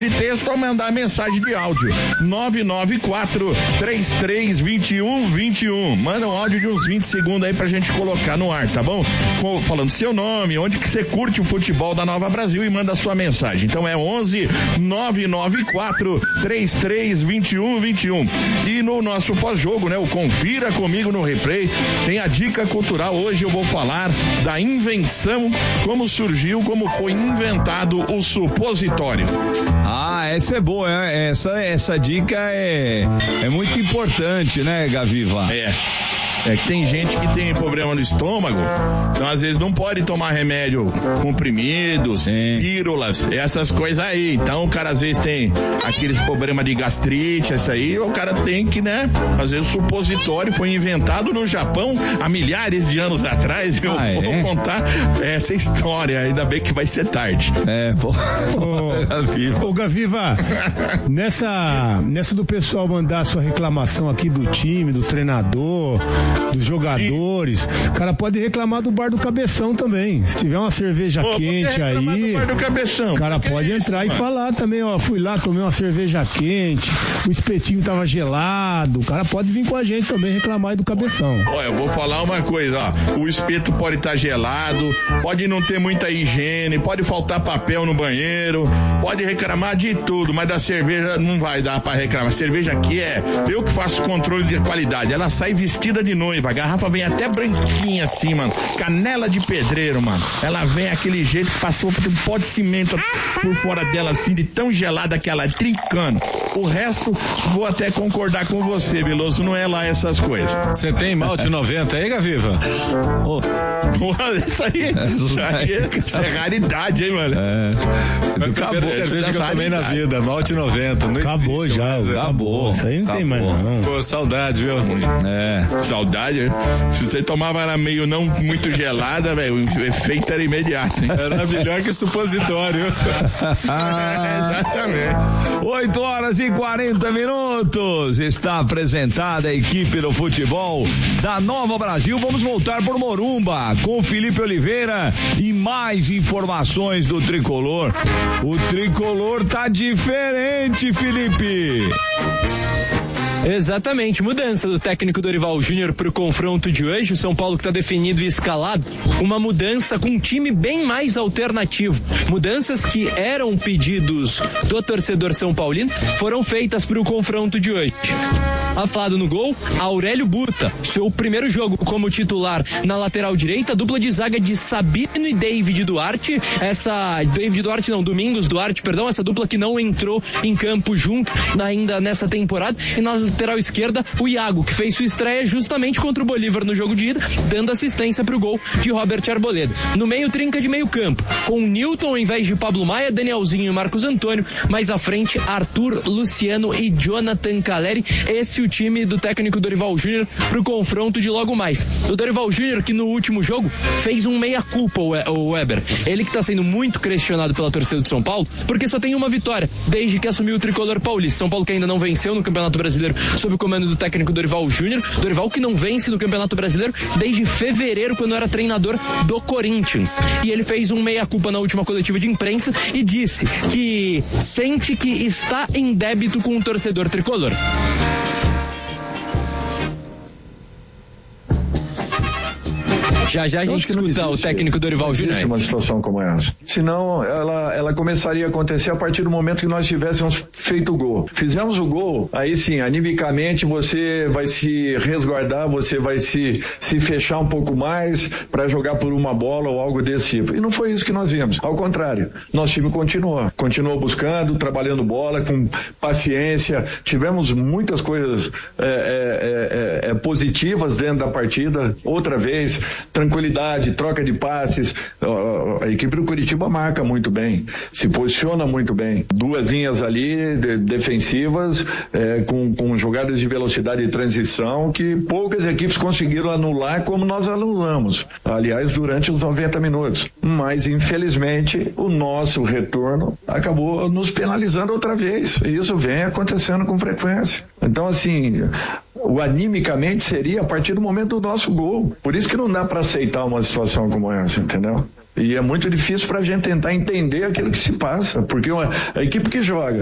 de texto ou mandar mensagem de áudio 994-3321-21. Manda um áudio de uns 20 segundos aí pra gente colocar no ar, tá bom? Falando seu nome, onde que você curte o futebol da Nova Brasil e manda a sua mensagem. Então é 11-994-3321-21. E no nosso pós-jogo, né, o Confira Comigo no Replay, tem a dica cultural. Hoje eu vou falar da invenção, como surgiu, como foi inventado o supositório. Essa é boa, essa dica é muito importante, né, Gaviva? É que tem gente que tem problema no estômago, então às vezes não pode tomar remédio, comprimidos, pílulas, essas coisas aí. Então o cara às vezes tem aqueles problemas de gastrite, isso aí, o cara tem que, né? Às vezes o supositório foi inventado no Japão há milhares de anos atrás. Eu vou contar essa história, ainda bem que vai ser tarde. Ô Gaviva, nessa do pessoal mandar sua reclamação aqui do time, do treinador, dos jogadores, o cara pode reclamar do bar do Cabeção também. Se tiver uma cerveja quente aí, o cara pode entrar e falar também, ó, fui lá, tomei uma cerveja quente, o espetinho tava gelado, o cara pode vir com a gente também reclamar aí do Cabeção. Ó, eu vou falar uma coisa, ó, o espeto pode estar gelado, pode não ter muita higiene, pode faltar papel no banheiro, pode reclamar de tudo, mas da cerveja não vai dar pra reclamar. Cerveja aqui eu que faço controle de qualidade, ela sai vestida de noiva, a garrafa vem até branquinha assim, mano, canela de pedreiro, mano, ela vem aquele jeito que passou por um pó de cimento por fora dela assim, de tão gelada que ela é, trincando. O resto, vou até concordar com você, Veloso, não é lá essas coisas. Você tem malte 90 aí, Gaviva? Isso aí é raridade, hein, mano? Foi a primeira cerveja que eu tomei na vida, malte 90. Não acabou existe, já, acabou. Isso aí não tem mais não. Pô, saudade, viu? Saudade. Se você tomava ela meio não muito gelada, velho, o efeito era imediato, hein? Era melhor que supositório. Exatamente. 8h40. Está apresentada a equipe do futebol da Nova Brasil. Vamos voltar por Morumba com Felipe Oliveira e mais informações do Tricolor. O Tricolor tá diferente, Felipe. Exatamente, mudança do técnico Dorival Júnior pro confronto de hoje. O São Paulo que tá definido e escalado, uma mudança com um time bem mais alternativo. Mudanças que eram pedidos do torcedor são paulino foram feitas pro confronto de hoje. Afado no gol, Aurélio Burta, seu primeiro jogo como titular na lateral direita, dupla de zaga de Sabino e David Duarte, Domingos Duarte, essa dupla que não entrou em campo junto ainda nessa temporada. E na lateral esquerda, o Iago, que fez sua estreia justamente contra o Bolívar no jogo de ida, dando assistência pro gol de Robert Arboleda. No meio, trinca de meio campo, com o Newton ao invés de Pablo Maia, Danielzinho e Marcos Antônio, mais à frente, Arthur, Luciano e Jonathan Caleri. Esse é o time do técnico Dorival Júnior pro confronto de logo mais. O Dorival Júnior, que no último jogo fez um meia-culpa, o Weber. Ele que tá sendo muito questionado pela torcida de São Paulo, porque só tem uma vitória desde que assumiu o tricolor paulista. São Paulo que ainda não venceu no Campeonato Brasileiro sob o comando do técnico Dorival Júnior. Dorival que não vence no Campeonato Brasileiro desde fevereiro, quando era treinador do Corinthians. E ele fez um meia-culpa na última coletiva de imprensa e disse que sente que está em débito com o torcedor tricolor. Já a gente escuta o técnico Dorival Júnior. Uma situação como essa. Senão, ela começaria a acontecer a partir do momento que nós tivéssemos feito o gol. Fizemos o gol, aí sim, animicamente você vai se resguardar, você vai se fechar um pouco mais para jogar por uma bola ou algo desse tipo. E não foi isso que nós vimos. Ao contrário, nosso time continuou buscando, trabalhando bola com paciência. Tivemos muitas coisas positivas dentro da partida. Outra vez, tranquilidade, troca de passes. A equipe do Curitiba marca muito bem, se posiciona muito bem. Duas linhas ali defensivas, com jogadas de velocidade e transição que poucas equipes conseguiram anular como nós anulamos. Aliás, durante os 90 minutos. Mas, infelizmente, o nosso retorno acabou nos penalizando outra vez. E isso vem acontecendo com frequência. Então, assim, o animicamente seria a partir do momento do nosso gol. Por isso que não dá para aceitar uma situação como essa, entendeu? E é muito difícil para a gente tentar entender aquilo que se passa, porque a equipe que joga